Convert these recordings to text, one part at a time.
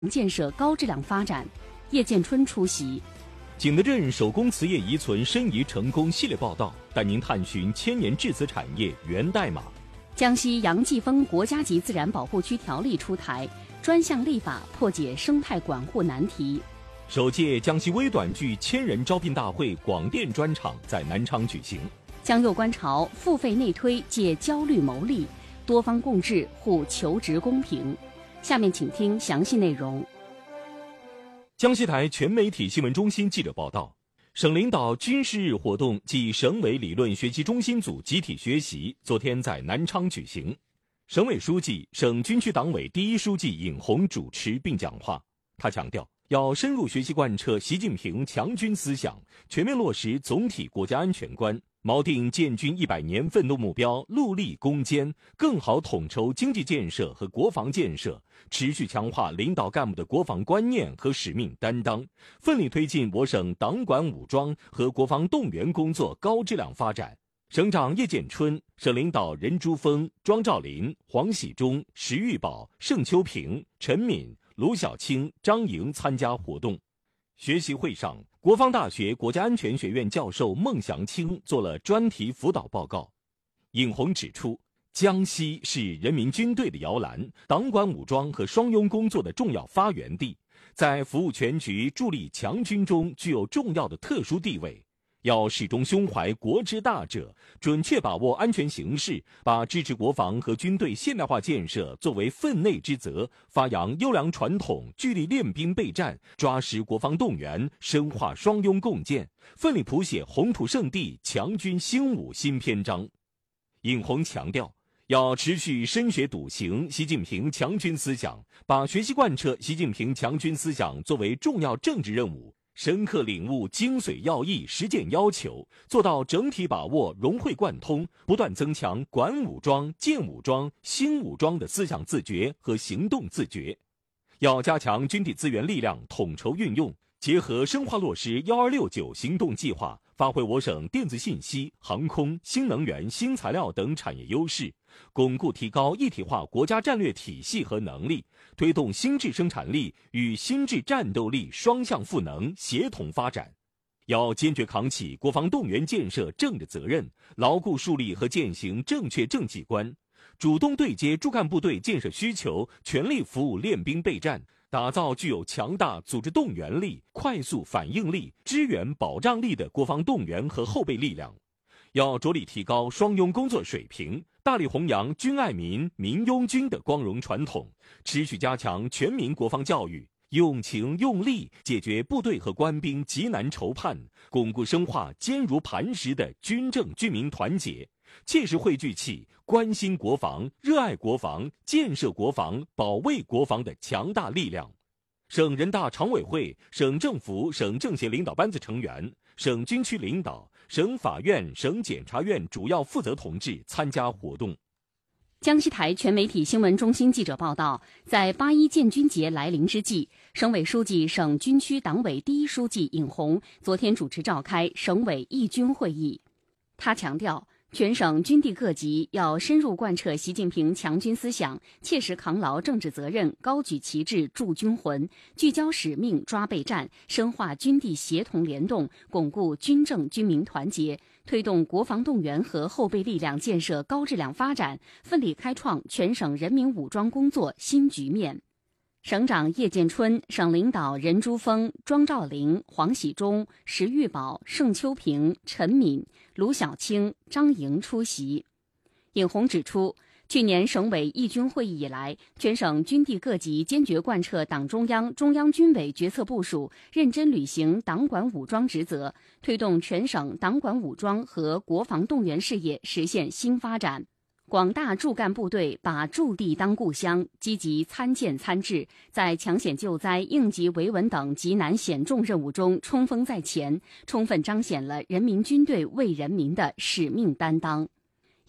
建设高质量发展，叶建春出席。 景德镇手工瓷业遗存申遗成功系列报道，带您探寻千年制瓷产业源代码。 江西杨继峰国家级自然保护区条例出台，专项立法破解生态管护难题。 首届江西微短剧千人招聘大会广电专场在南昌举行。 江右观潮付费内推借焦虑谋利，多方共治护求职公平。下面请听详细内容。 江西台全媒体新闻中心记者报道，省领导军事日活动暨省委理论学习中心组集体学习昨天在南昌举行。省委书记、省军区党委第一书记尹红主持并讲话。他强调，要深入学习贯彻习近平强军思想，全面落实总体国家安全观，锚定建军100年奋斗目标，戮力攻坚，更好统筹经济建设和国防建设，持续强化领导干部的国防观念和使命担当，奋力推进我省党管武装和国防动员工作高质量发展。省长叶建春、省领导任珠峰、庄兆林、黄喜忠、石玉宝、盛秋平、陈敏、卢小青、张莹参加活动。学习会上，国防大学国家安全学院教授孟祥青做了专题辅导报告。尹红指出，江西是人民军队的摇篮，党管武装和双拥工作的重要发源地，在服务全局、助力强军中具有重要的特殊地位。要始终胸怀国之大者，准确把握安全形势，把支持国防和军队现代化建设作为分内之责，发扬优良传统，聚力练兵备战，抓实国防动员，深化双拥共建，奋力谱写宏图圣地强军兴武新篇章。尹红强调，要持续深学笃行习近平强军思想，把学习贯彻习近平强军思想作为重要政治任务，深刻领悟精髓要义、实践要求，做到整体把握、融会贯通，不断增强管武装、建武装、兴武装的思想自觉和行动自觉。要加强军体资源力量统筹运用，结合深化落实1269行动计划，发挥我省电子信息、航空、新能源、新材料等产业优势，巩固提高一体化国家战略体系和能力，推动新质生产力与新质战斗力双向赋能、协同发展。要坚决扛起国防动员建设政治责任，牢固树立和践行正确政绩观，主动对接驻干部队建设需求，全力服务练兵备战，打造具有强大组织动员力、快速反应力、支援保障力的国防动员和后备力量。要着力提高双拥工作水平，大力弘扬军爱民、民拥军的光荣传统，持续加强全民国防教育，用情用力解决部队和官兵急难愁盼，巩固深化坚如磐石的军政军民团结，切实汇聚起关心国防、热爱国防、建设国防、保卫国防的强大力量。省人大常委会、省政府、省政协领导班子成员、省军区领导、省法院、省检察院主要负责同志参加活动。 江西台全媒体新闻中心记者报道，在8·1建军节来临之际，省委书记、省军区党委第一书记尹红昨天主持召开省委议军会议。他强调，全省军地各级要深入贯彻习近平强军思想，切实扛牢政治责任，高举旗帜铸军魂，聚焦使命抓备战，深化军地协同联动，巩固军政军民团结，推动国防动员和后备力量建设高质量发展，奋力开创全省人民武装工作新局面。省长叶建春、省领导任珠峰、庄兆林、黄喜忠、石玉宝、盛秋平、陈敏、卢小青、张莹出席。尹红指出，去年省委议军会议以来，全省军地各级坚决贯彻党中央、中央军委决策部署，认真履行党管武装职责，推动全省党管武装和国防动员事业实现新发展。广大驻干部队把驻地当故乡，积极参建参治，在抢险救灾、应急维稳等急难险重任务中冲锋在前，充分彰显了人民军队为人民的使命担当。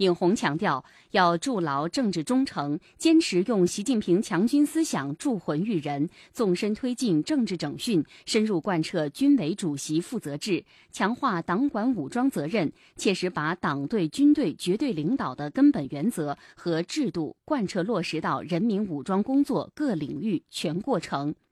尹红强调，要筑牢政治忠诚，坚持用习近平强军思想铸魂育人，纵深推进政治整训，深入贯彻军委主席负责制，强化党管武装责任，切实把党对军队绝对领导的根本原则和制度贯彻落实到人民武装工作各领域全过程。